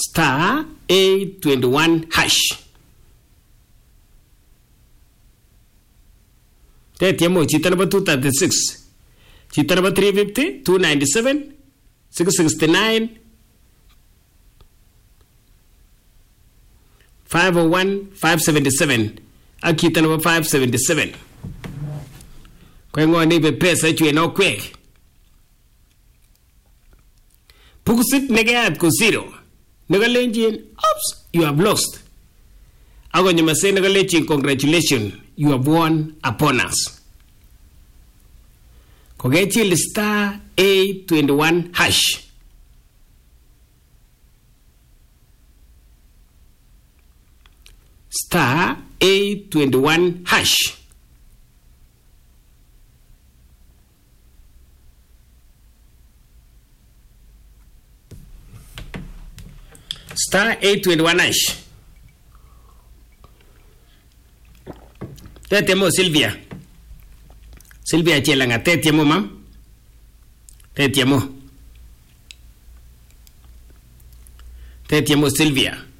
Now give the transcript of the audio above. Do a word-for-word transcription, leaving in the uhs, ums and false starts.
star eight twenty-one hash. Tetiamo chita number two thirty-six. Chita number three fifty, two ninety-seven, six sixty-nine, five oh one, five seventy-seven. Akita number five seventy-seven. Kwengo nipe pesa chwe no quick. Pukusit negat ko zero. Nagalenjin, oops, you have lost. Ago nyamase nagalenjin, congratulations, you have won upon us. Kogechil star eight twenty-one hash. Star eight twenty-one hash. Star eight twenty-one hash. Tetemo Sylvia. Sylvia chelanga tetemo mam. Tetemo. Tetemo Sylvia.